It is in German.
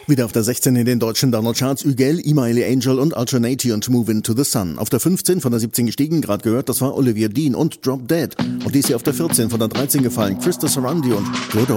Wieder auf der 16 in den deutschen Download-Charts Ügel, Email Angel und Alternati und Move Into the Sun. Auf der 15 von der 17 gestiegen, gerade gehört, das war Olivia Dean und Drop Dead. Und dies hier auf der 14 von der 13 gefallen, Krista Sarandi und Good